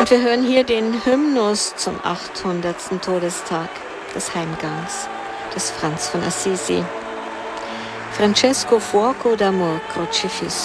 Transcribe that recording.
Und wir hören hier den Hymnus zum 800. Todestag des Heimgangs des Franz von Assisi. Francesco Fuoco d'amor crocifisso.